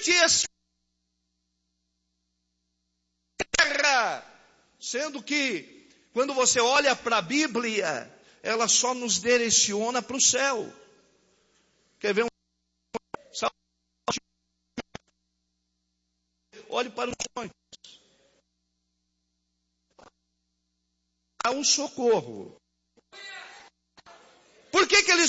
semente terra, sendo que quando você olha para a Bíblia, ela só nos direciona para o céu. Quer ver um? Olhe para os montes. Há um socorro. Por que eles...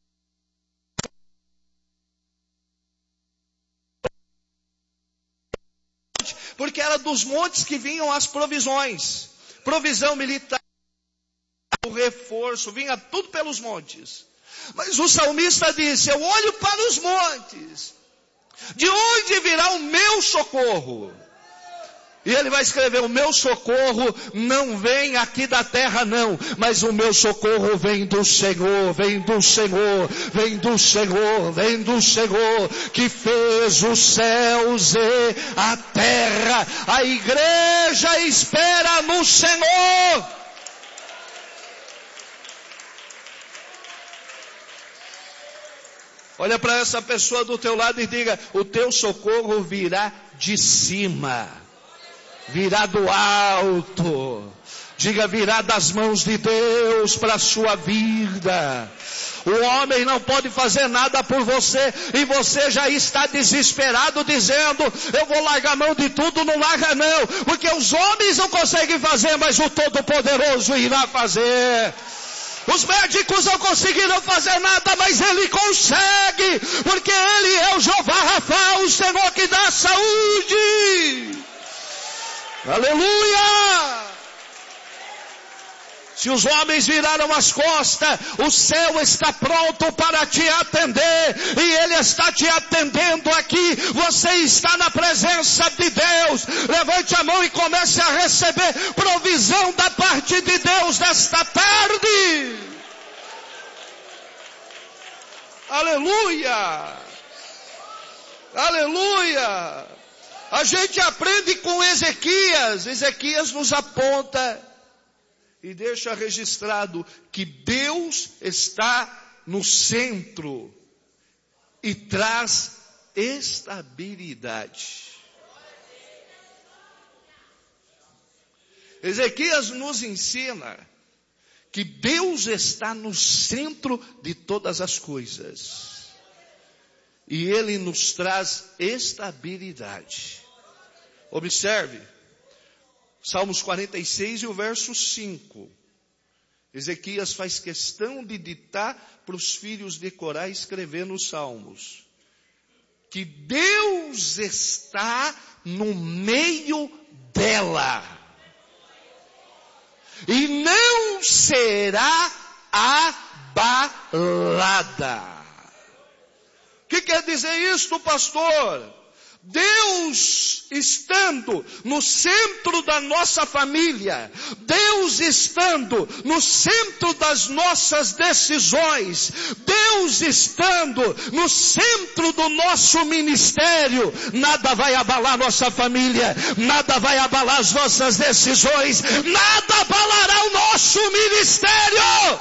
Porque era dos montes que vinham as provisões. Provisão militar, o reforço, vinha tudo pelos montes. Mas o salmista disse, eu olho para os montes. De onde virá o meu socorro? E ele vai escrever, o meu socorro não vem aqui da terra não, mas o meu socorro vem do Senhor, vem do Senhor, vem do Senhor, vem do Senhor, que fez os céus e a terra. A igreja espera no Senhor. Olha para essa pessoa do teu lado e diga, o teu socorro virá de cima. Virá do alto. Diga, virá das mãos de Deus para a sua vida. O homem não pode fazer nada por você e você já está desesperado dizendo, eu vou largar a mão de tudo, não larga não. Porque os homens não conseguem fazer, mas o Todo-Poderoso irá fazer. Os médicos não conseguiram fazer nada, mas Ele consegue. Porque Ele é o Jeová Rafa, o Senhor que dá saúde. Aleluia! Se os homens viraram as costas, o céu está pronto para te atender, e Ele está te atendendo aqui. Você está na presença de Deus. Levante a mão e comece a receber provisão da parte de Deus nesta tarde. Aleluia! Aleluia! A gente aprende com Ezequias. Ezequias nos aponta e deixa registrado que Deus está no centro e traz estabilidade. Ezequias nos ensina que Deus está no centro de todas as coisas. E Ele nos traz estabilidade. Observe, Salmos 46 e o verso 5. Ezequias faz questão de ditar para os filhos de Corá escrever nos Salmos. Que Deus está no meio dela. E não será abalada. O que quer dizer isto, pastor? Deus estando no centro da nossa família, Deus estando no centro das nossas decisões, Deus estando no centro do nosso ministério, nada vai abalar nossa família, nada vai abalar as nossas decisões, nada abalará o nosso ministério.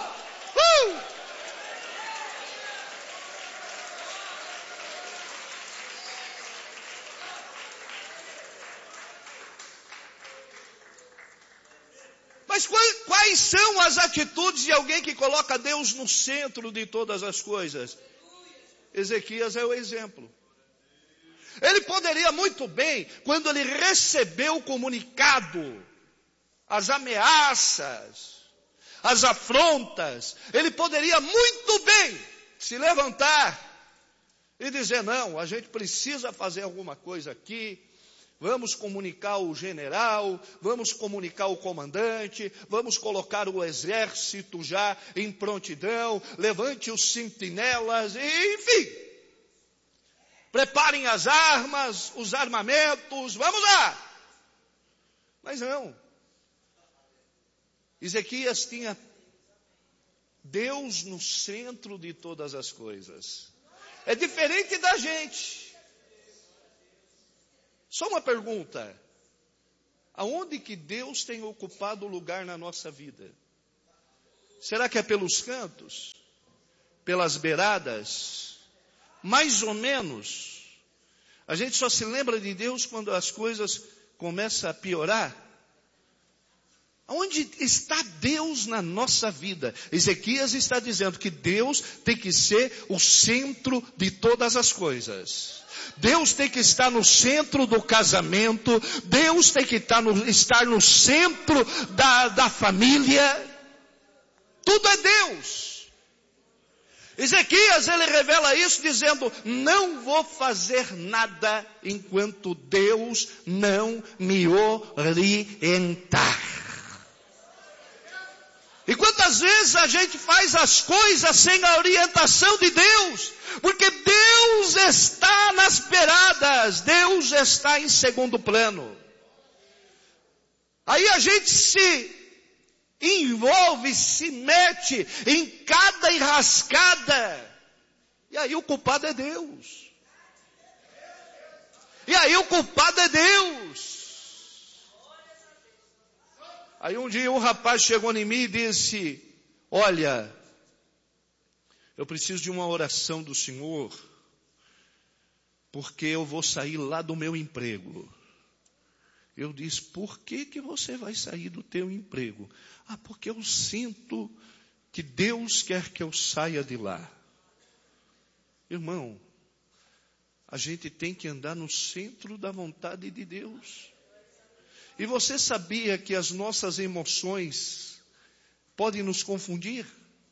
Mas quais são as atitudes de alguém que coloca Deus no centro de todas as coisas? Ezequias é o exemplo. Ele poderia muito bem, quando ele recebeu o comunicado, as ameaças, as afrontas, ele poderia muito bem se levantar e dizer, não, a gente precisa fazer alguma coisa aqui. Vamos comunicar o general, vamos comunicar o comandante, vamos colocar o exército já em prontidão, levante os sentinelas, enfim. Preparem as armas, os armamentos, vamos lá. Mas não. Ezequias tinha Deus no centro de todas as coisas. É diferente da gente. Só uma pergunta. Aonde que Deus tem ocupado lugar na nossa vida? Será que é pelos cantos? Pelas beiradas? Mais ou menos. A gente só se lembra de Deus quando as coisas começam a piorar. Onde está Deus na nossa vida? Ezequias está dizendo que Deus tem que ser o centro de todas as coisas. Deus tem que estar no centro do casamento. Deus tem que estar no centro da família. Tudo é Deus. Ezequias, ele revela isso dizendo, não vou fazer nada enquanto Deus não me orientar. E quantas vezes a gente faz as coisas sem a orientação de Deus? Porque Deus está nas beiradas, Deus está em segundo plano. Aí a gente se envolve, se mete em cada enrascada. E aí o culpado é Deus. E aí o culpado é Deus. Aí um dia um rapaz chegou em mim e disse, olha, eu preciso de uma oração do Senhor, porque eu vou sair lá do meu emprego. Eu disse, por que você vai sair do teu emprego? Ah, porque eu sinto que Deus quer que eu saia de lá. Irmão, a gente tem que andar no centro da vontade de Deus. E você sabia que as nossas emoções podem nos confundir?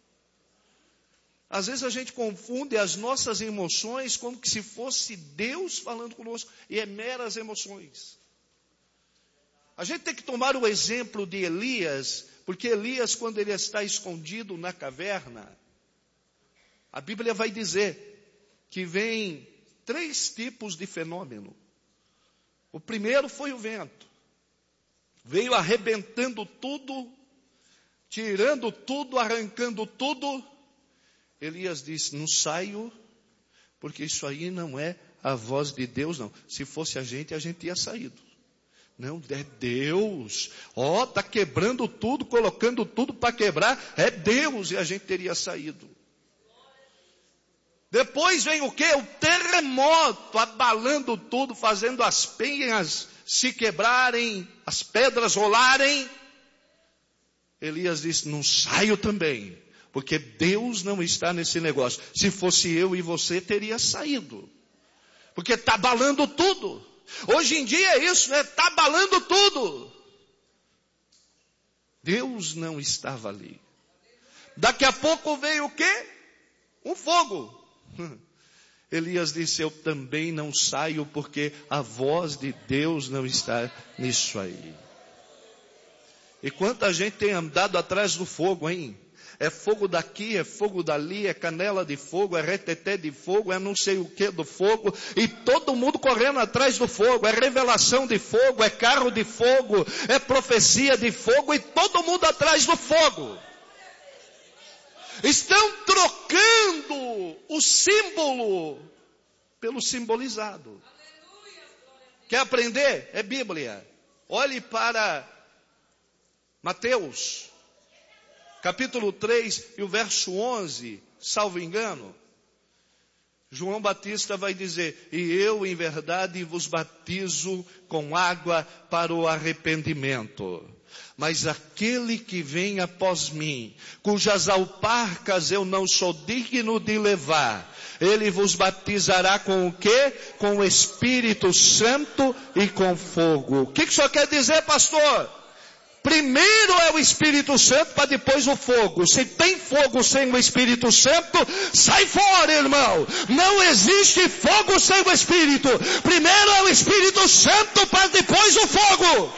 Às vezes a gente confunde as nossas emoções como que se fosse Deus falando conosco. E é meras emoções. A gente tem que tomar o exemplo de Elias, porque Elias, quando ele está escondido na caverna, a Bíblia vai dizer que vem 3 tipos de fenômeno. O primeiro foi o vento. Veio arrebentando tudo, tirando tudo, arrancando tudo. Elias disse, não saio, porque isso aí não é a voz de Deus, não. Se fosse a gente tinha saído. Não, é Deus. Está quebrando tudo, colocando tudo para quebrar. É Deus, e a gente teria saído. Depois vem o quê? O terremoto, abalando tudo, fazendo as penhas se quebrarem, as pedras rolarem. Elias disse, não saio também, porque Deus não está nesse negócio. Se fosse eu e você, teria saído. Porque está abalando tudo. Hoje em dia é isso, está abalando tudo. Deus não estava ali. Daqui a pouco veio o quê? Um fogo. Elias disse, eu também não saio porque a voz de Deus não está nisso aí. E quanta gente tem andado atrás do fogo, hein? É fogo daqui, é fogo dali, é canela de fogo, é reteté de fogo, é não sei o que do fogo. E todo mundo correndo atrás do fogo. É revelação de fogo, é carro de fogo, é profecia de fogo e todo mundo atrás do fogo. Estão trocando o símbolo pelo simbolizado. Quer aprender? É Bíblia. Olhe para Mateus, capítulo 3 e o verso 11, salvo engano. João Batista vai dizer, e eu em verdade vos batizo com água para o arrependimento. Mas aquele que vem após mim, cujas alparcas eu não sou digno de levar, ele vos batizará com o quê? Com o Espírito Santo e com fogo. O que isso quer dizer, pastor? Primeiro é o Espírito Santo, para depois o fogo. Se tem fogo sem o Espírito Santo, sai fora, irmão. Não existe fogo sem o Espírito. Primeiro é o Espírito Santo, para depois o fogo.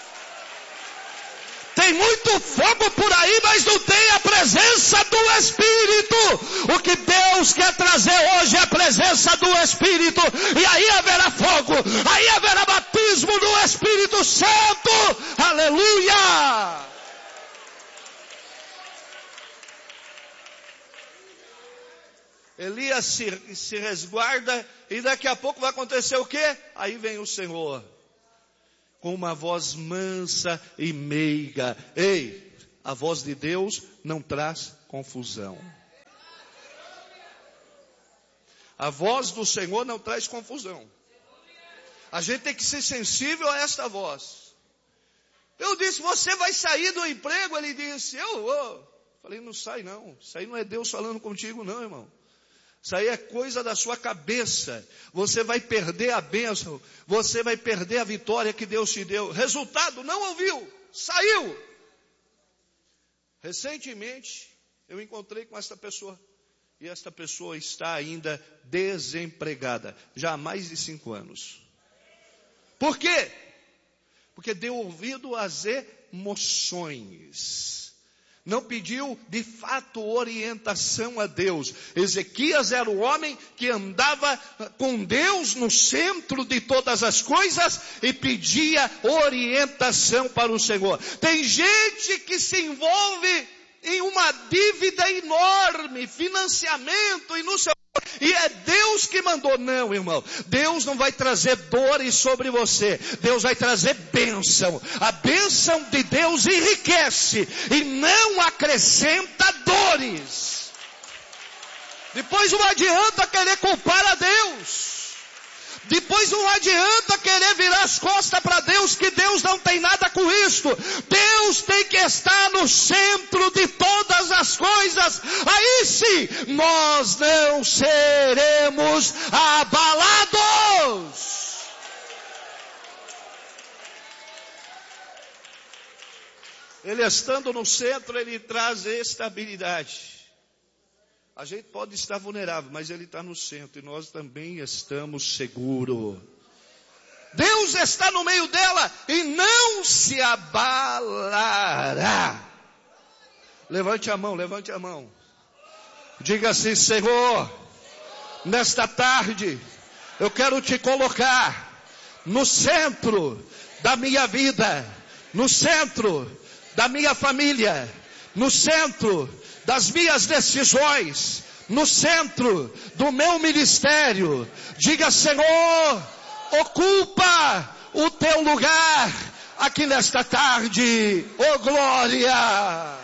Tem muito fogo por aí, mas não tem a presença do Espírito. O que Deus quer trazer hoje é a presença do Espírito. E aí haverá fogo. Aí haverá batismo do Espírito Santo. Aleluia! Elias se resguarda e daqui a pouco vai acontecer o quê? Aí vem o Senhor. Com uma voz mansa e meiga. Ei, a voz de Deus não traz confusão. A voz do Senhor não traz confusão. A gente tem que ser sensível a esta voz. Eu disse, você vai sair do emprego? Ele disse, eu vou. Falei, não sai não. Isso aí não é Deus falando contigo não, irmão. Isso aí é coisa da sua cabeça. Você vai perder a bênção. Você vai perder a vitória que Deus te deu. Resultado, não ouviu. Saiu. Recentemente, eu encontrei com esta pessoa. E esta pessoa está ainda desempregada. Já há mais de 5 anos. Por quê? Porque deu ouvido às emoções. Não pediu de fato orientação a Deus. Ezequias era o homem que andava com Deus no centro de todas as coisas e pedia orientação para o Senhor. Tem gente que se envolve em uma dívida enorme, financiamento e no seu... E é Deus que mandou. Não, irmão. Deus não vai trazer dores sobre você. Deus vai trazer bênção. A bênção de Deus enriquece e não acrescenta dores. Depois não adianta querer culpar a Deus. Depois não adianta querer virar as costas para Deus, que Deus não tem nada com isto. Deus tem que estar no centro de todas as coisas. Aí sim, nós não seremos abalados. Ele estando no centro, ele traz estabilidade. A gente pode estar vulnerável, mas Ele está no centro e nós também estamos seguros. Deus está no meio dela e não se abalará. Levante a mão, levante a mão. Diga assim, Senhor, nesta tarde, eu quero te colocar no centro da minha vida, no centro da minha família, no centro das minhas decisões, no centro do meu ministério. Diga, Senhor, ocupa o teu lugar aqui nesta tarde. Oh glória!